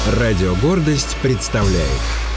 Радио «Гордость» представляет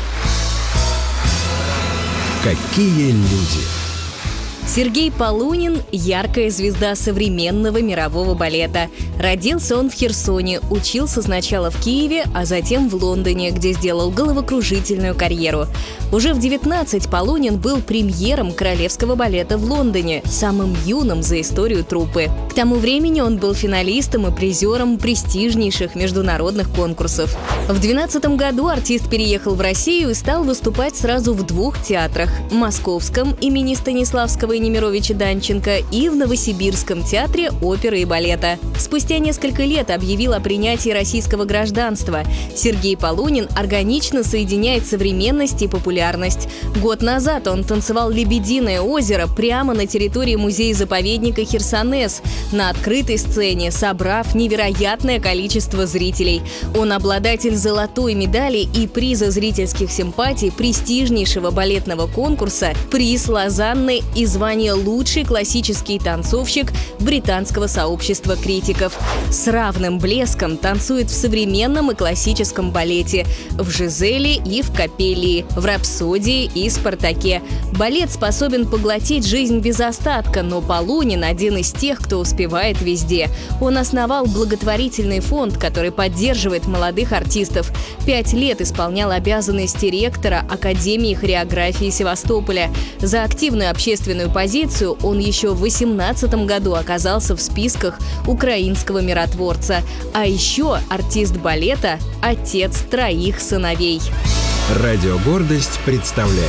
«Какие люди». Сергей Полунин – яркая звезда современного мирового балета. Родился он в Херсоне, учился сначала в Киеве, а затем в Лондоне, где сделал головокружительную карьеру. Уже в 19 Полунин был премьером королевского балета в Лондоне, самым юным за историю труппы. К тому времени он был финалистом и призером престижнейших международных конкурсов. В 2012 году артист переехал в Россию и стал выступать сразу в 2 театрах – Московском имени Станиславского и Немировича Данченко и в Новосибирском театре оперы и балета. Спустя несколько лет объявил о принятии российского гражданства. Сергей Полунин органично соединяет современность и популярность. Год назад он танцевал «Лебединое озеро» прямо на территории музея-заповедника Херсонес на открытой сцене, собрав невероятное количество зрителей. Он обладатель золотой медали и приза зрительских симпатий престижнейшего балетного конкурса «Приз Лозанны» и звание «Лучший классический танцовщик» британского сообщества критиков. С равным блеском танцует в современном и классическом балете, в «Жизели» и в «Копелии», в «Рапсодии» и «Спартаке». Балет способен поглотить жизнь без остатка, но Полунин один из тех, кто успевает везде. Он основал благотворительный фонд, который поддерживает молодых артистов. 5 лет исполнял обязанности ректора Академии хореографии Севастополя. За активную общественную позицию он еще в 2018 году оказался в списках украинского миротворца. А еще артист балета – отец 3 сыновей. Радио «Гордость» представляет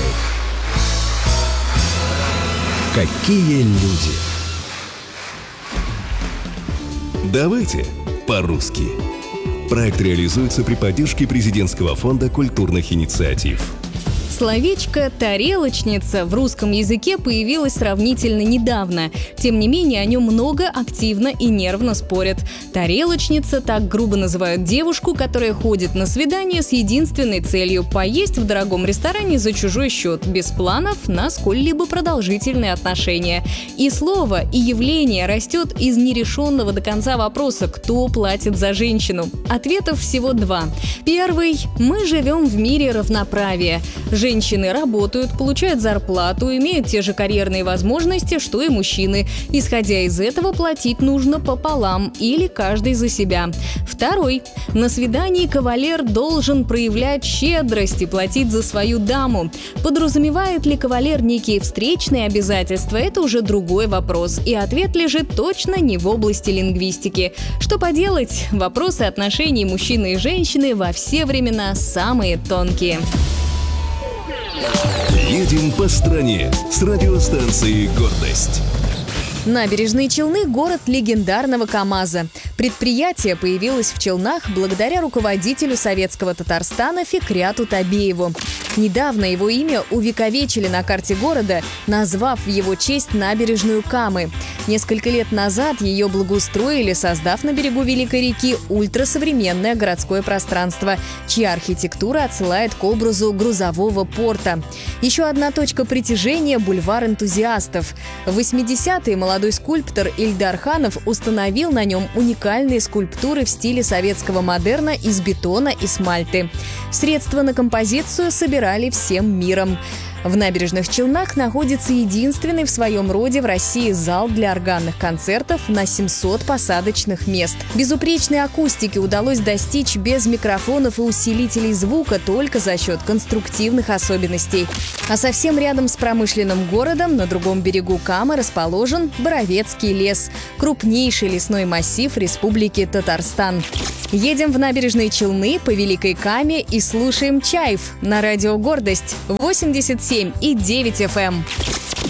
«Какие люди». Давайте по-русски. Проект реализуется при поддержке Президентского фонда культурных инициатив. Словечко «тарелочница» в русском языке появилось сравнительно недавно. Тем не менее, о нем много, активно и нервно спорят. Тарелочница – так грубо называют девушку, которая ходит на свидание с единственной целью – поесть в дорогом ресторане за чужой счет, без планов на сколь-либо продолжительные отношения. И слово, и явление растет из нерешенного до конца вопроса «кто платит за женщину?». Ответов всего 2. Первый – мы живем в мире равноправия. Женщины работают, получают зарплату, имеют те же карьерные возможности, что и мужчины. Исходя из этого, платить нужно пополам или каждый за себя. Второй. На свидании кавалер должен проявлять щедрость и платить за свою даму. Подразумевает ли кавалер некие встречные обязательства – это уже другой вопрос. И ответ лежит точно не в области лингвистики. Что поделать? Вопросы отношений мужчины и женщины во все времена самые тонкие. Едем по стране с радиостанцией «Гордость». Набережные Челны – город легендарного КАМАЗа. Предприятие появилось в Челнах благодаря руководителю советского Татарстана Фикряту Табееву. Недавно его имя увековечили на карте города, назвав в его честь набережную Камы. Несколько лет назад ее благоустроили, создав на берегу Великой реки ультрасовременное городское пространство, чья архитектура отсылает к образу грузового порта. Еще одна точка притяжения – бульвар энтузиастов. В 80-е молодой скульптор Ильдар Ханов установил на нем уникальные скульптуры в стиле советского модерна из бетона и смальты. Средства на композицию собирали всем миром. В Набережных Челнах находится единственный в своем роде в России зал для органных концертов на 700 посадочных мест. Безупречной акустики удалось достичь без микрофонов и усилителей звука только за счет конструктивных особенностей. А совсем рядом с промышленным городом, на другом берегу Камы, расположен Боровецкий лес – крупнейший лесной массив Республики Татарстан. Едем в Набережные Челны по Великой Каме и слушаем «Чайф» на радио «Гордость» 87,9 FM.